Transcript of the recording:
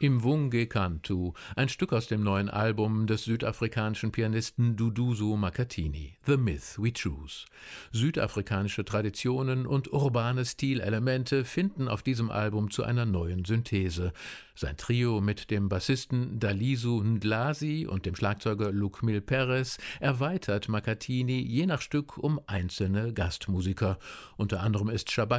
Imvunge Cantu, ein Stück aus dem neuen Album des südafrikanischen Pianisten Duduzo Makhathini, The Myth We Choose. Südafrikanische Traditionen und urbane Stilelemente finden auf diesem Album zu einer neuen Synthese. Sein Trio mit dem Bassisten Daliso Ndlasi und dem Schlagzeuger Lukmil Perez erweitert Makhathini je nach Stück um einzelne Gastmusiker. Unter anderem ist Shabaka